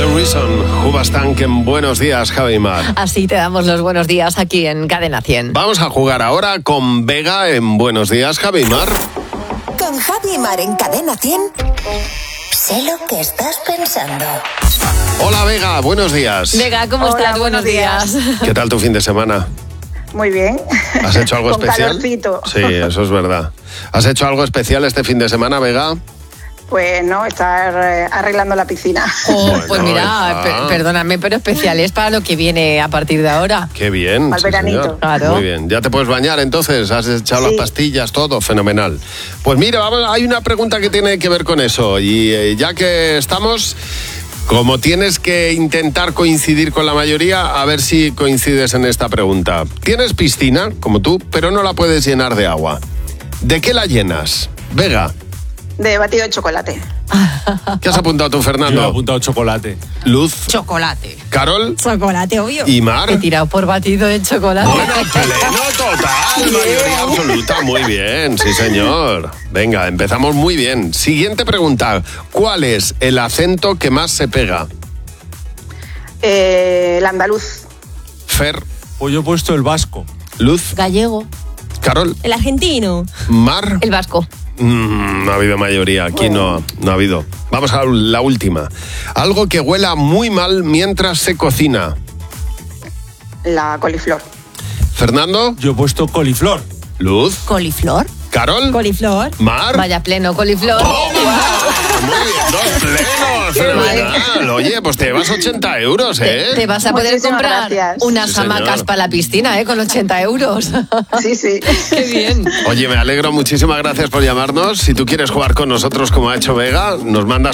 The Reason, Hoobastank, buenos días, Javi Mar. Así te damos los buenos días aquí en Cadena 100. Vamos a jugar ahora con Vega en Buenos Días, Javi Mar. Con Javi Mar en Cadena 100. Sé lo que estás pensando. Hola, Vega, buenos días. Vega, ¿cómo estás? Buenos días. ¿Qué tal tu fin de semana? Muy bien. ¿Has hecho algo Con especial? calorcito. Sí, eso es verdad. ¿Has hecho algo especial este fin de semana, Vega? Pues no, estar arreglando la piscina. Bueno, Pues mira, perdóname, pero especial es para lo que viene a partir de ahora. Qué bien. Al veranito. Señor. Claro. Muy bien. ¿Ya te puedes bañar entonces? ¿Has echado las pastillas? Todo fenomenal. Pues mira, hay una pregunta que tiene que ver con eso. Y ya que estamos, como tienes que intentar coincidir con la mayoría, a ver si coincides en esta pregunta. Tienes piscina, como tú, pero no la puedes llenar de agua. ¿De qué la llenas? Vega. De batido de chocolate. ¿Qué has apuntado tú, Fernando? Yo he apuntado chocolate. Luz. Chocolate. Carol. Chocolate, obvio. Y Mar. He tirado por batido de chocolate. Bueno, pleno total, mayoría absoluta, muy bien, sí señor. Venga, empezamos muy bien. Siguiente pregunta, ¿cuál es el acento que más se pega? El andaluz. Fer, Pues yo he puesto el vasco. Luz, Gallego. Carol, El argentino. Mar. El vasco. No ha habido mayoría, aquí no ha habido. Vamos a la última. Algo que huela muy mal mientras se cocina. La coliflor. Fernando, Yo he puesto coliflor. Luz, Coliflor. Carol, Coliflor. Mar. Vaya pleno, coliflor. Muy bien, dos plenos, fenomenal. Oye, pues te llevas 80 euros, ¿eh? Te vas a poder Muchísimas comprar gracias. unas Sí, señor. hamacas para la piscina, con 80 euros. Sí, sí. Qué bien. Oye, me alegro, muchísimas gracias por llamarnos. Si tú quieres jugar con nosotros como ha hecho Vega, nos mandas